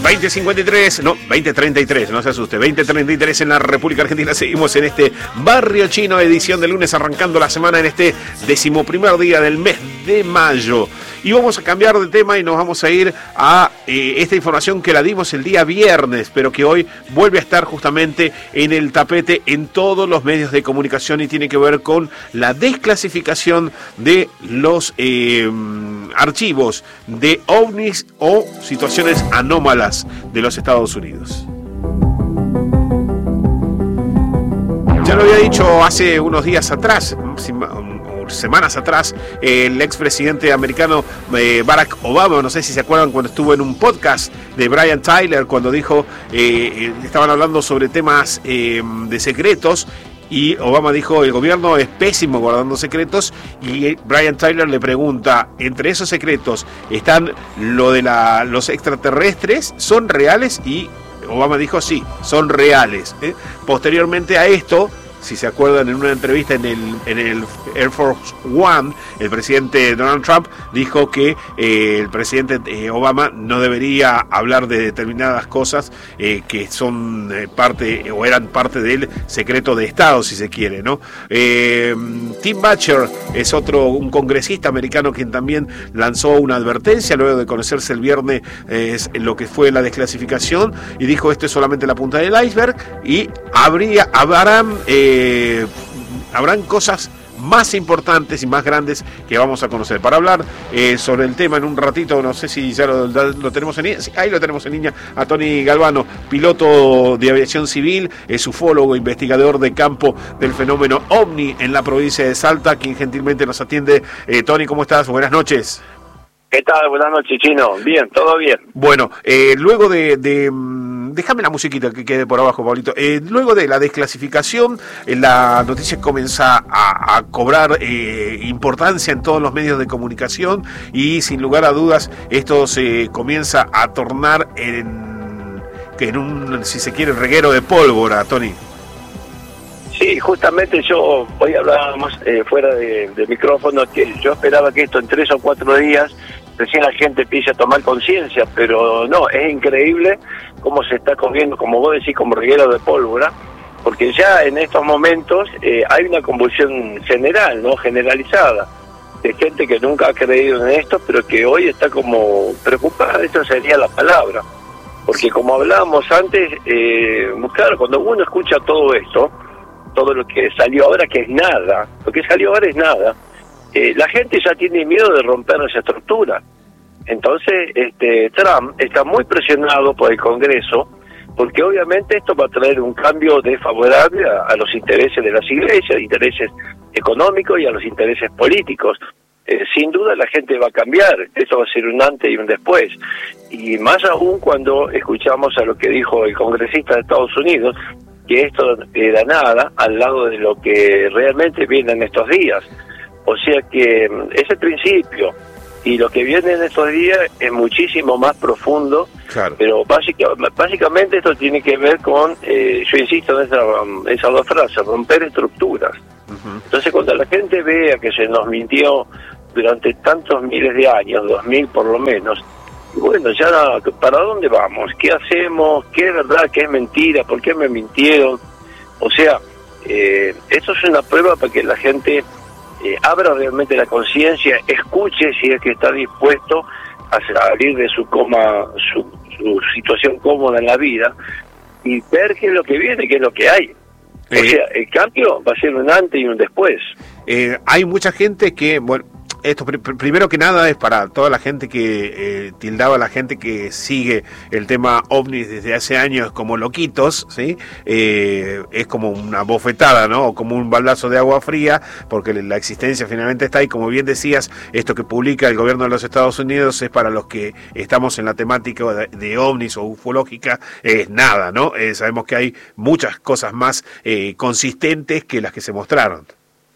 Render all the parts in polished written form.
20:53, no, 20:33, no se asuste, 20:33 en la República Argentina. Seguimos en este Barrio Chino, edición de lunes, arrancando la semana en este 11º día del mes de mayo. Y vamos a cambiar de tema y nos vamos a ir a esta información que la dimos el día viernes, pero que hoy vuelve a estar justamente en el tapete en todos los medios de comunicación y tiene que ver con la desclasificación de los archivos de ovnis o situaciones anómalas de los Estados Unidos. Ya lo había dicho hace unos días atrás, semanas atrás, el expresidente americano Barack Obama, no sé si se acuerdan cuando estuvo en un podcast de Brian Tyler, cuando dijo, estaban hablando sobre temas de secretos, y Obama dijo, el gobierno es pésimo guardando secretos, y Brian Tyler le pregunta, entre esos secretos están lo de los extraterrestres, ¿son reales? Y Obama dijo, sí, son reales. Posteriormente a esto, si se acuerdan, en una entrevista en el Air Force One, el presidente Donald Trump dijo que el presidente Obama no debería hablar de determinadas cosas que son parte o eran parte del secreto de Estado, si se quiere, ¿no? Tim Butcher es un congresista americano quien también lanzó una advertencia luego de conocerse el viernes lo que fue la desclasificación, y dijo, esto es solamente la punta del iceberg y habrán cosas más importantes y más grandes que vamos a conocer. Para hablar sobre el tema en un ratito, no sé si ya lo tenemos en línea, sí, ahí lo tenemos en línea, a Tony Galvano, piloto de aviación civil, es ufólogo, investigador de campo del fenómeno OVNI en la provincia de Salta, quien gentilmente nos atiende. Tony, ¿cómo estás? Buenas noches. ¿Qué tal? Buenas noches, Chino. Bien, todo bien. Bueno, luego déjame la musiquita que quede por abajo, Pablito. Luego de la desclasificación, la noticia comienza a cobrar importancia en todos los medios de comunicación y sin lugar a dudas esto se comienza a tornar en un, si se quiere, reguero de pólvora, Tony. Sí, justamente yo hoy hablábamos fuera de micrófono que yo esperaba que esto en 3 o 4 días recién la gente empiece a tomar conciencia, pero no, es increíble cómo se está corriendo, como vos decís, como reguero de pólvora, porque ya en estos momentos hay una convulsión general, ¿no? Generalizada, de gente que nunca ha creído en esto, pero que hoy está como preocupada, esa sería la palabra, porque como hablábamos antes, claro, cuando uno escucha todo esto, todo lo que salió ahora, que es nada, lo que salió ahora es nada, la gente ya tiene miedo de romper esa estructura. Entonces, Trump está muy presionado por el Congreso, porque obviamente esto va a traer un cambio desfavorable a los intereses de las iglesias, intereses económicos y a los intereses políticos. Sin duda la gente va a cambiar, esto va a ser un antes y un después. Y más aún cuando escuchamos a lo que dijo el congresista de Estados Unidos, que esto era nada al lado de lo que realmente viene en estos días. O sea que ese principio y lo que viene en estos días es muchísimo más profundo, claro. Pero básicamente esto tiene que ver con, yo insisto en esas dos frases, romper estructuras. Uh-huh. Entonces cuando la gente vea que se nos mintió durante tantos miles de años, 2000 por lo menos, bueno, ya, ¿para dónde vamos? ¿Qué hacemos? ¿Qué es verdad? ¿Qué es mentira? ¿Por qué me mintieron? O sea, esto es una prueba para que la gente abra realmente la conciencia, escuche si es que está dispuesto a salir de su situación cómoda en la vida y ver qué es lo que viene, qué es lo que hay. O sea, el cambio va a ser un antes y un después. Hay mucha gente que, bueno, esto primero que nada es para toda la gente que tildaba a la gente que sigue el tema ovnis desde hace años como loquitos, ¿sí? Es como una bofetada, ¿no? O como un baldazo de agua fría, porque la existencia finalmente está ahí. Como bien decías, esto que publica el gobierno de los Estados Unidos es para los que estamos en la temática de ovnis o ufológica, es nada, ¿no? Sabemos que hay muchas cosas más consistentes que las que se mostraron.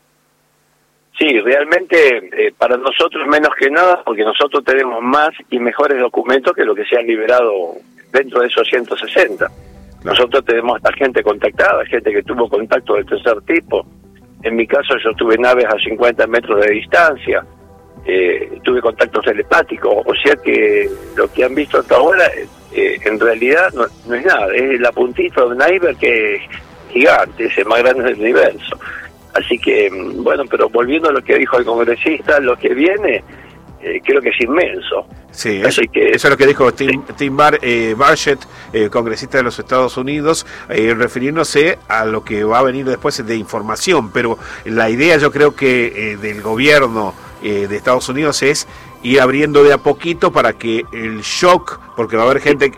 Sí, realmente para nosotros menos que nada, porque nosotros tenemos más y mejores documentos que lo que se han liberado dentro de esos 160. Claro. Nosotros tenemos a gente contactada, gente que tuvo contacto del tercer tipo. En mi caso yo tuve naves a 50 metros de distancia, tuve contactos telepáticos, o sea que lo que han visto hasta ahora en realidad no es nada, es la puntita de un iceberg que es gigante, es el más grande del universo. Así que, bueno, pero volviendo a lo que dijo el congresista, lo que viene creo que es inmenso. Sí, eso es lo que dijo Tim Burchett, congresista de los Estados Unidos, refiriéndose a lo que va a venir después de información, pero la idea yo creo que del gobierno de Estados Unidos es ir abriendo de a poquito para que el shock, porque va a haber gente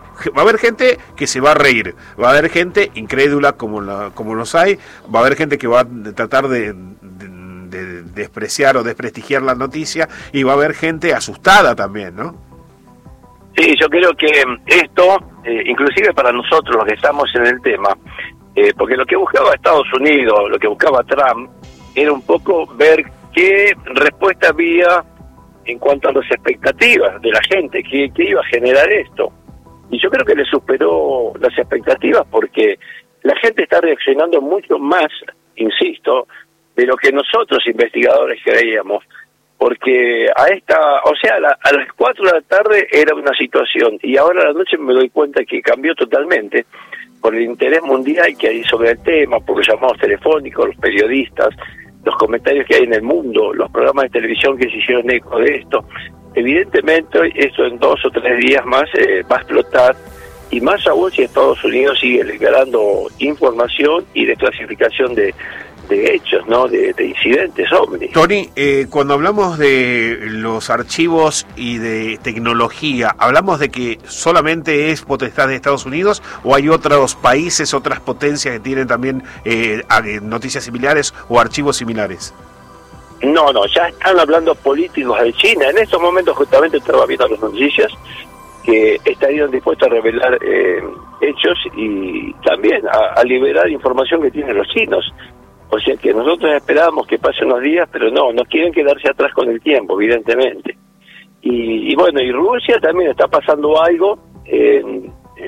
que se va a reír, va a haber gente incrédula como los hay, va a haber gente que va a tratar de despreciar o desprestigiar la noticia, y va a haber gente asustada también, ¿no? Sí, yo creo que esto, inclusive para nosotros los que estamos en el tema, porque lo que buscaba Estados Unidos, lo que buscaba Trump, era un poco ver qué respuesta había en cuanto a las expectativas de la gente, qué iba a generar esto. Y yo creo que le superó las expectativas, porque la gente está reaccionando mucho más, insisto, de lo que nosotros investigadores creíamos, porque a las 4 de la tarde era una situación, y ahora a la noche me doy cuenta que cambió totalmente por el interés mundial que hay sobre el tema, por los llamados telefónicos, los periodistas, los comentarios que hay en el mundo, los programas de televisión que se hicieron eco de esto. Evidentemente esto en 2 o 3 días más va a explotar, y más aún si Estados Unidos sigue liberando información y desclasificación de hechos, ¿no? De incidentes ovni. Tony, cuando hablamos de los archivos y de tecnología, ¿hablamos de que solamente es potestad de Estados Unidos, o hay otros países, otras potencias que tienen también noticias similares o archivos similares? No, ya están hablando políticos de China. En estos momentos justamente estaba viendo las noticias que estarían dispuestos a revelar hechos y también a liberar información que tienen los chinos. O sea que nosotros esperábamos que pasen unos días, pero no quieren quedarse atrás con el tiempo, evidentemente. Y bueno, y Rusia también está pasando algo en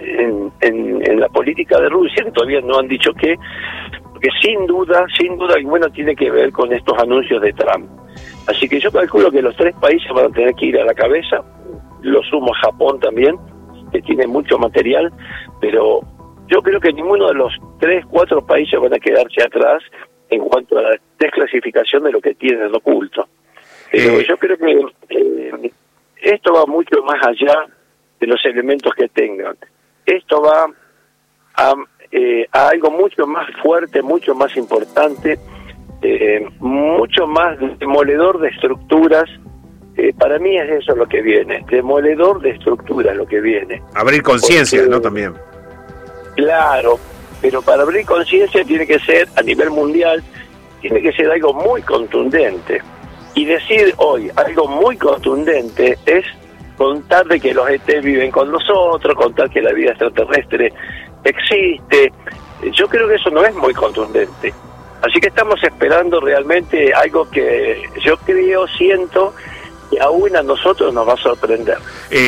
la política de Rusia, que todavía no han dicho qué, porque sin duda alguna tiene que ver con estos anuncios de Trump. Así que yo calculo que los 3 países van a tener que ir a la cabeza, lo sumo a Japón también, que tiene mucho material, pero yo creo que ninguno de los 3-4 países van a quedarse atrás en cuanto a la desclasificación de lo que tienen oculto. Pero yo creo que esto va mucho más allá de los elementos que tengan. Esto va a algo mucho más fuerte, mucho más importante, mucho más demoledor de estructuras. Para mí es eso lo que viene, demoledor de estructuras lo que viene. Abrir conciencia, ¿no? También. Claro, pero para abrir conciencia tiene que ser a nivel mundial, tiene que ser algo muy contundente. Y decir hoy algo muy contundente es contar de que los ET viven con nosotros, contar que la vida extraterrestre existe. Yo creo que eso no es muy contundente. Así que estamos esperando realmente algo que yo siento que aún a nosotros nos va a sorprender.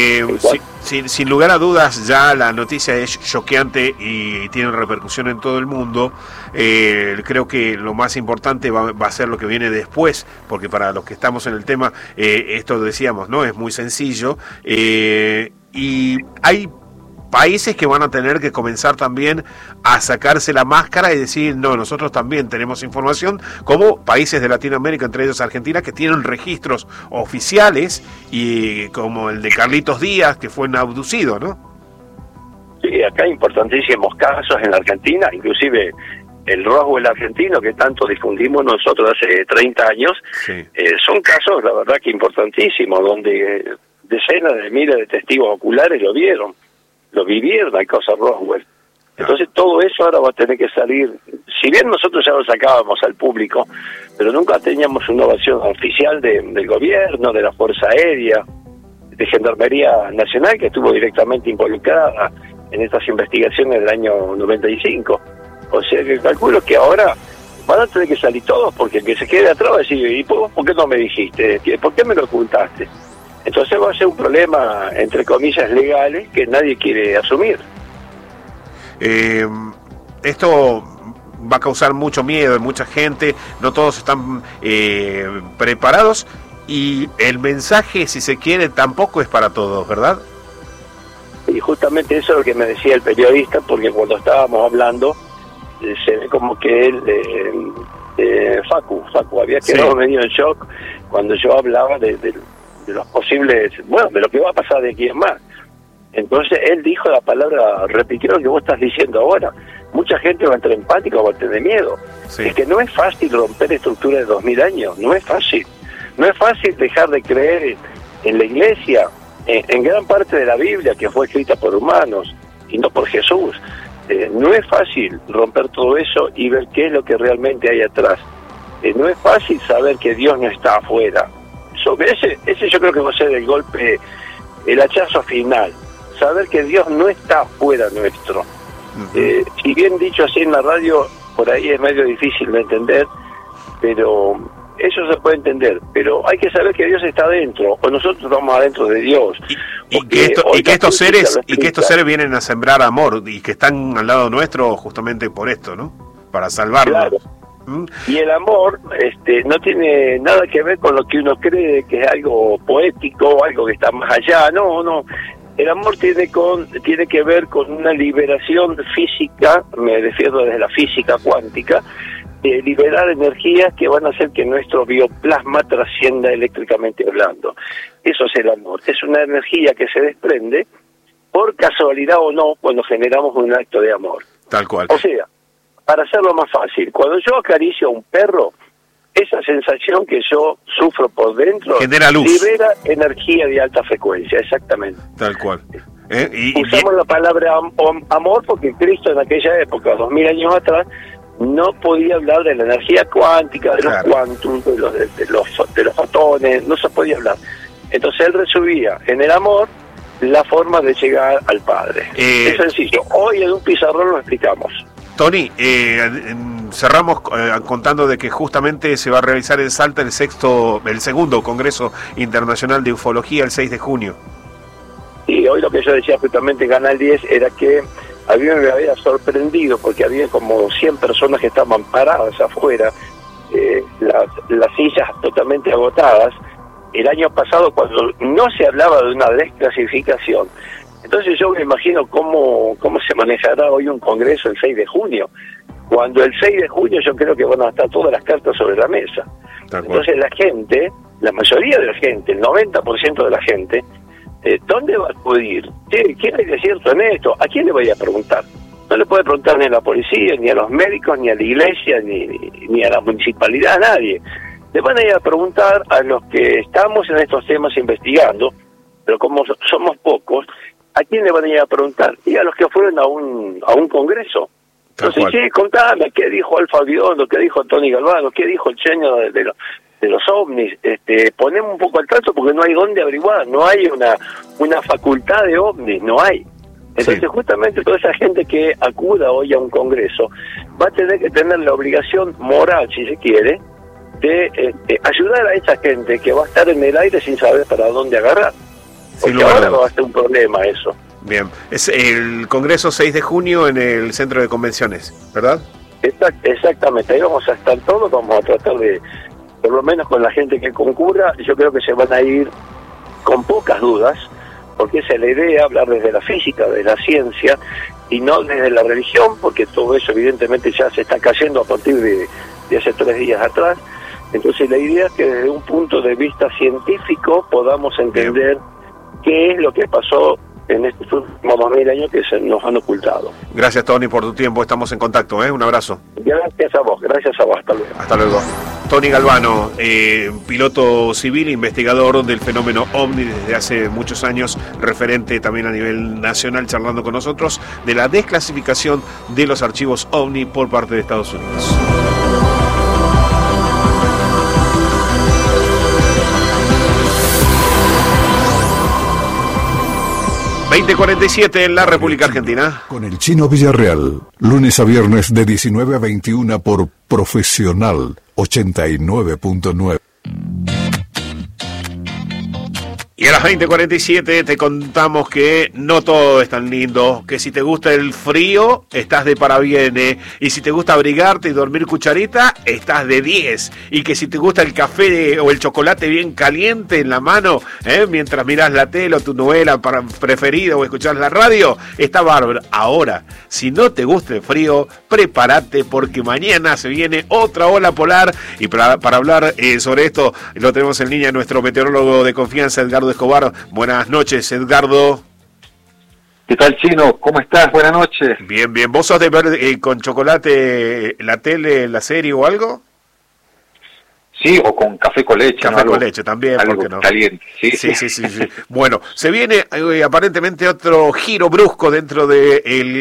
Sin lugar a dudas, ya la noticia es choqueante y tiene repercusión en todo el mundo. Creo que lo más importante va a ser lo que viene después, porque para los que estamos en el tema, esto decíamos, ¿no? Es muy sencillo. Y hay países que van a tener que comenzar también a sacarse la máscara y decir, no, nosotros también tenemos información, como países de Latinoamérica, entre ellos Argentina, que tienen registros oficiales, y como el de Carlitos Díaz, que fue abducido, ¿no? Sí, acá hay importantísimos casos en la Argentina, inclusive el Roswell argentino que tanto difundimos nosotros hace 30 años, sí. Son casos, la verdad, que importantísimos, donde decenas de miles de testigos oculares lo vivieron, hay cosas Roswell. Entonces todo eso ahora va a tener que salir, si bien nosotros ya lo sacábamos al público, pero nunca teníamos una ovación oficial del gobierno, de la Fuerza Aérea, de Gendarmería Nacional, que estuvo directamente involucrada en estas investigaciones del año 95. O sea que calculo que ahora van a tener que salir todos, porque el que se quede atrás va a decir, ¿y por qué no me dijiste? ¿Por qué me lo ocultaste? Entonces va a ser un problema, entre comillas, legales, que nadie quiere asumir. Esto va a causar mucho miedo en mucha gente, no todos están preparados, y el mensaje, si se quiere, tampoco es para todos, ¿verdad? Y justamente eso es lo que me decía el periodista, porque cuando estábamos hablando, se ve como que él, Facu había quedado medio en shock cuando yo hablaba de los posibles, bueno, de lo que va a pasar de aquí en más. Entonces él dijo la palabra, repitió lo que vos estás diciendo ahora. Mucha gente va a entrar en pánico, va a tener miedo. Sí. Es que no es fácil romper estructuras de 2000 años, no es fácil. No es fácil dejar de creer en la iglesia, en gran parte de la Biblia que fue escrita por humanos y no por Jesús. No es fácil romper todo eso y ver qué es lo que realmente hay atrás. No es fácil saber que Dios no está afuera. Ese yo creo que va a ser el golpe, el hachazo final. Saber que Dios no está afuera nuestro. Si bien dicho así en la radio, por ahí es medio difícil de entender, pero eso se puede entender. Pero hay que saber que Dios está adentro, o nosotros estamos adentro de Dios. Y que estos seres vienen a sembrar amor y que están al lado nuestro justamente por esto, ¿no? Para salvarnos. Claro. Y el amor no tiene nada que ver con lo que uno cree que es algo poético, algo que está más allá. No. El amor tiene que ver con una liberación física, me refiero desde la física cuántica, liberar energías que van a hacer que nuestro bioplasma trascienda eléctricamente hablando. Eso es el amor. Es una energía que se desprende, por casualidad o no, cuando generamos un acto de amor. Tal cual. O sea, para hacerlo más fácil, cuando yo acaricio a un perro, esa sensación que yo sufro por dentro genera luz, libera energía de alta frecuencia, exactamente. Tal cual. Usamos la palabra amor porque Cristo en aquella época, 2000 años atrás, no podía hablar de la energía cuántica, de los quantum, de los fotones, no se podía hablar. Entonces él resumía en el amor la forma de llegar al Padre. Es sencillo. Hoy en un pizarrón lo explicamos. Tony, cerramos contando de que justamente se va a realizar en Salta el segundo Congreso Internacional de Ufología el 6 de junio. Y hoy lo que yo decía justamente en Canal 10 era que a mí me había sorprendido porque había como 100 personas que estaban paradas afuera, las sillas totalmente agotadas, el año pasado cuando no se hablaba de una desclasificación. Entonces yo me imagino cómo se manejará hoy un congreso el 6 de junio, cuando el 6 de junio yo creo que van a estar todas las cartas sobre la mesa. Entonces la gente, la mayoría de la gente, el 90% de la gente, ¿dónde va a acudir? ¿Quién hay de cierto en esto? ¿A quién le voy a preguntar? No le puede preguntar ni a la policía, ni a los médicos, ni a la iglesia, ni a la municipalidad, a nadie. Le van a ir a preguntar a los que estamos en estos temas investigando, pero como somos pocos, ¿a quién le van a ir a preguntar? Y a los que fueron a un congreso. Entonces, sí, contame, ¿qué dijo Alfa Biondo? ¿Qué dijo Tony Galvano? ¿Qué dijo el Cheño de los ovnis? Ponemos un poco al tanto porque no hay dónde averiguar, no hay una facultad de ovnis, no hay. Entonces, justamente toda esa gente que acuda hoy a un congreso va a tener que tener la obligación moral, si se quiere, de ayudar a esa gente que va a estar en el aire sin saber para dónde agarrar. Porque ahora va a ser un problema eso. Bien, es el Congreso 6 de junio en el Centro de Convenciones, ¿verdad? Exactamente, ahí vamos a estar todos, vamos a tratar de, por lo menos con la gente que concurra, yo creo que se van a ir con pocas dudas, porque esa es la idea, hablar desde la física, de la ciencia, y no desde la religión, porque todo eso evidentemente ya se está cayendo a partir de hace 3 días atrás. Entonces la idea es que desde un punto de vista científico podamos entender qué es lo que pasó en estos últimos 2000 años que se nos han ocultado. Gracias, Tony, por tu tiempo. Estamos en contacto, un abrazo. Gracias a vos. Hasta luego. Hasta luego. Tony Galvano, piloto civil, investigador del fenómeno OVNI desde hace muchos años, referente también a nivel nacional, charlando con nosotros de la desclasificación de los archivos OVNI por parte de Estados Unidos. ...20:47 en la República Argentina. Con el Chino Villarreal, lunes a viernes de 19 a 21 por Profesional 89.9. Y a las 20:47 te contamos que no todo es tan lindo, que si te gusta el frío, estás de parabienes, y si te gusta abrigarte y dormir cucharita, estás de 10, y que si te gusta el café o el chocolate bien caliente en la mano, mientras mirás la tele o tu novela preferida o escuchás la radio, está bárbaro. Ahora, si no te gusta el frío, prepárate porque mañana se viene otra ola polar, y para hablar sobre esto, lo tenemos en línea nuestro meteorólogo de confianza, Edgardo Escobar. Buenas noches, Edgardo. ¿Qué tal, Chino? ¿Cómo estás? Buenas noches. Bien, bien. ¿Vos sos de ver con chocolate la tele, la serie o algo? Sí, o con café con leche. Café con leche también, ¿por qué no? Caliente. Sí. Bueno, se viene aparentemente otro giro brusco dentro de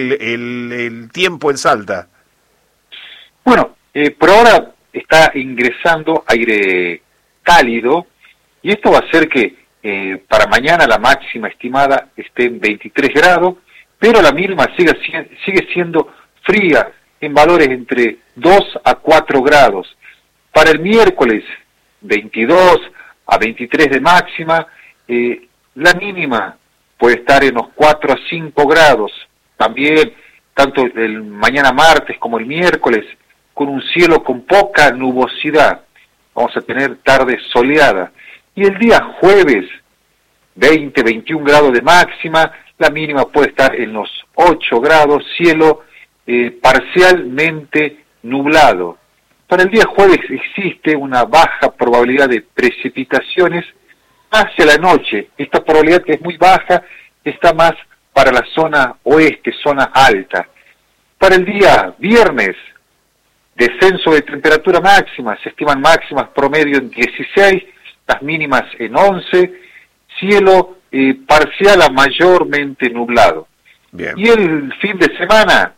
el tiempo en Salta. Bueno, por ahora está ingresando aire cálido y esto va a hacer que para mañana la máxima estimada esté en 23 grados, pero la mínima sigue siendo fría en valores entre 2 a 4 grados. Para el miércoles, 22 a 23 de máxima, la mínima puede estar en los 4 a 5 grados. También, tanto el mañana martes como el miércoles, con un cielo con poca nubosidad. Vamos a tener tarde soleada. Y el día jueves, 20, 21 grados de máxima, la mínima puede estar en los 8 grados, cielo parcialmente nublado. Para el día jueves existe una baja probabilidad de precipitaciones hacia la noche. Esta probabilidad, que es muy baja, está más para la zona oeste, zona alta. Para el día viernes, descenso de temperatura máxima, se estiman máximas promedio en 16, las mínimas en 11, cielo parcial a mayormente nublado. Bien. Y el fin de semana,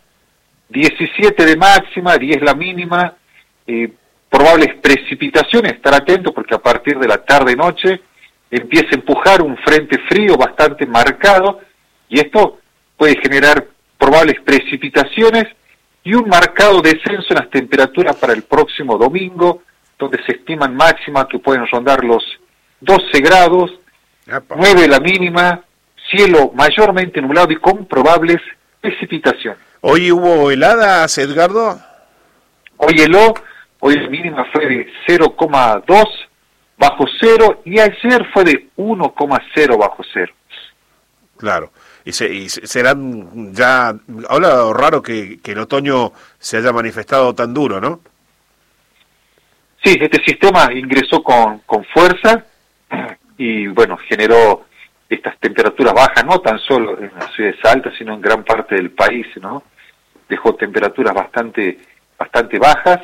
17 de máxima, 10 la mínima, probables precipitaciones, estar atento porque a partir de la tarde-noche empieza a empujar un frente frío bastante marcado y esto puede generar probables precipitaciones y un marcado descenso en las temperaturas para el próximo domingo, donde se estiman máximas que pueden rondar los 12 grados, 9 la mínima, cielo mayormente nublado y con probables precipitaciones. ¿Hoy hubo heladas, Edgardo? Hoy heló, hoy la mínima fue de 0,2 bajo cero y ayer fue de 1,0 bajo cero. Claro. Y serán ya... Ahora raro que el otoño se haya manifestado tan duro, ¿no? Sí, este sistema ingresó con fuerza y, bueno, generó estas temperaturas bajas, no tan solo en la ciudad de Salta, sino en gran parte del país, ¿no? Dejó temperaturas bastante bajas,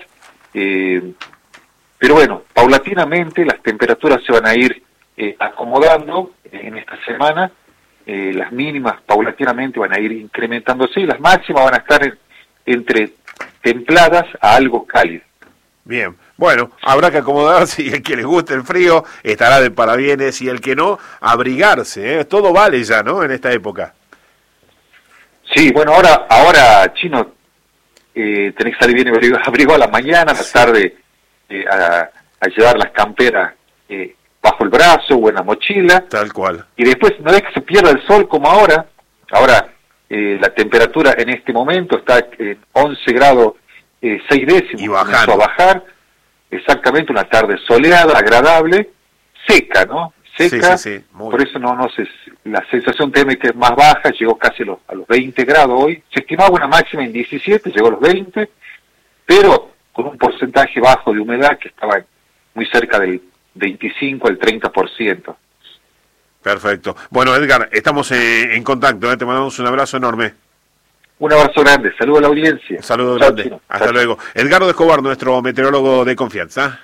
pero bueno, paulatinamente las temperaturas se van a ir acomodando en esta semana. Las mínimas paulatinamente van a ir incrementándose y las máximas van a estar entre templadas a algo cálidas. Bien, bueno, habrá que acomodarse y el que le guste el frío estará de parabienes y el que no, abrigarse, todo vale ya, ¿no? En esta época. Sí, bueno, ahora Chino, tenés que salir bien abrigo a la mañana, a la tarde a llevar las camperas bajo el brazo o en la mochila. Tal cual. Y después, no es que se pierda el sol como ahora. Ahora, la temperatura en este momento está en 11 grados 6 décimos. Y comenzó a bajar. Exactamente, una tarde soleada, agradable, seca, ¿no? Seca. Sí, por eso no sé, la sensación térmica es más baja, llegó casi a los 20 grados hoy. Se estimaba una máxima en 17, llegó a los 20, pero con un porcentaje bajo de humedad que estaba muy cerca del 25 al 30%. Perfecto. Bueno, Edgar, estamos en contacto, te mandamos un abrazo enorme. Un abrazo grande, saludo a la audiencia. Saludo grande, Chino. Hasta luego. Edgardo Escobar, nuestro meteorólogo de confianza.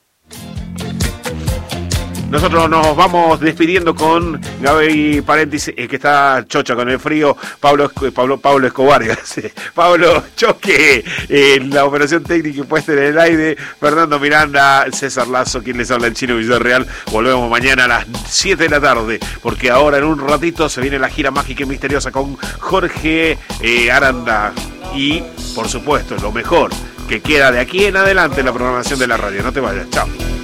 Nosotros nos vamos despidiendo con Gaby Paréntesis, que está chocha con el frío, Pablo Escobar, Pablo Choque, en la operación técnica y puesta en el aire, Fernando Miranda, César Lazo, quien les habla, el Chino Villarreal. Volvemos mañana a las 7 de la tarde, porque ahora en un ratito se viene la gira mágica y misteriosa con Jorge Aranda. Y, por supuesto, lo mejor que queda de aquí en adelante en la programación de la radio. No te vayas, chao.